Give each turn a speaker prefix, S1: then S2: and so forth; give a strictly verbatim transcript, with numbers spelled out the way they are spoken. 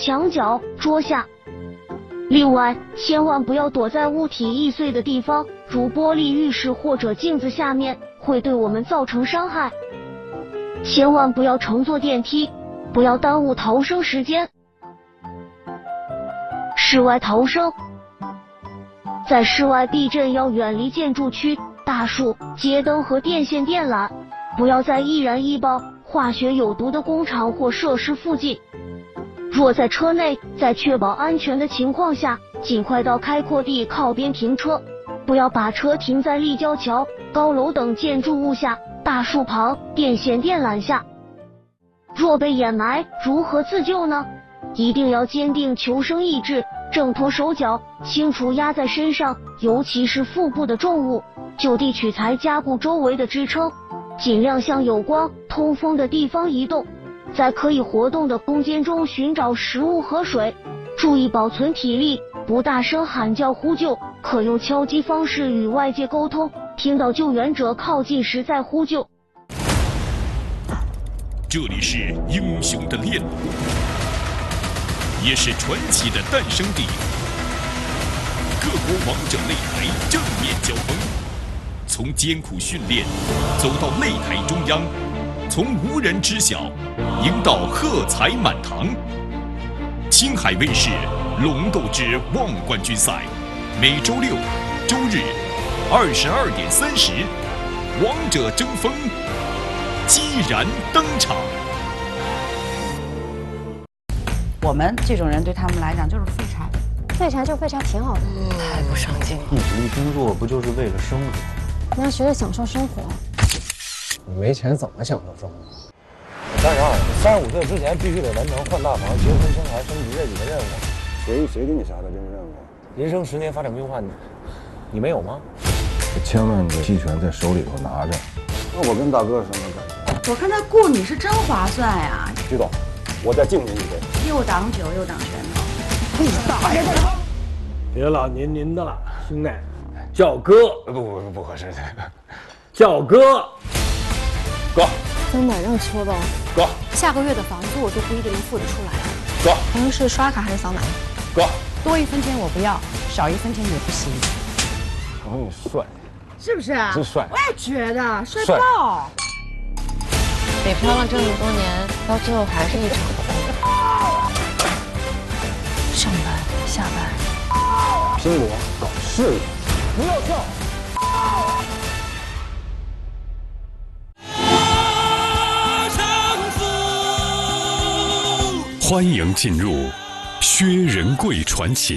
S1: 墙角、桌下。另外，千万不要躲在物体易碎的地方，如玻璃浴室或者镜子下面，会对我们造成伤害。千万不要乘坐电梯，不要耽误逃生时间。室外逃生，在室外避震要远离建筑区、大树、街灯和电线电缆，不要在易燃易爆、化学有毒的工厂或设施附近。若在车内，在确保安全的情况下，尽快到开阔地靠边停车，不要把车停在立交桥、高楼等建筑物下、大树旁、电线电缆下。若被掩埋，如何自救呢？一定要坚定求生意志，挣脱手脚，清除压在身上，尤其是腹部的重物，就地取材加固周围的支撑，尽量向有光、通风的地方移动。在可以活动的空间中寻找食物和水，注意保存体力，不大声喊叫呼救，可用敲击方式与外界沟通，听到救援者靠近时再呼救。
S2: 这里是英雄的炼炉，也是传奇的诞生地。各国王者擂台正面交锋，从艰苦训练走到擂台中央，从无人知晓赢到喝彩满堂。青海卫视《龙斗之望冠军赛》，每周六、周日二十二点三十，王者争锋，激然登场。
S3: 我们这种人对他们来讲就是废柴，
S4: 废柴就废柴挺好的，
S5: 嗯、太不上进了。
S6: 一直工作不就是为了生活？
S4: 你要学着享受生活。
S6: 你没钱怎么享受生活？
S7: 三十二，三十五岁之前必须得完成换大房、结婚、生孩、升级这几个任务。
S8: 谁谁给你下的这个任务？
S7: 人生十年发展规划，你你没有吗？
S8: 千万个期权在手里头拿着。那我跟大哥什么感
S3: 觉？我看他雇你是真划算呀。
S8: 徐总，我再敬您一杯。
S3: 又挡酒又挡拳头。
S7: 你大爷！别老您您的了，兄弟，叫哥。
S6: 不不不不合适。
S7: 叫哥。哥。
S4: 能买辆车吧？
S7: 哥。
S4: 下个月的房租我就不一定能付得出来了。
S7: 哥。
S4: 朋友是刷卡还是扫码？
S7: 哥。
S3: 多一分钱我不要，少一分钱也不行。
S8: 朋友帅。
S3: 是不是？
S8: 真帅。
S3: 我也觉得帅爆。
S5: 北漂了这么多年，到最后还是一场空。
S4: 上班下班，
S8: 拼搏搞事业，不要跳。
S2: 欢迎进入薛仁贵传奇。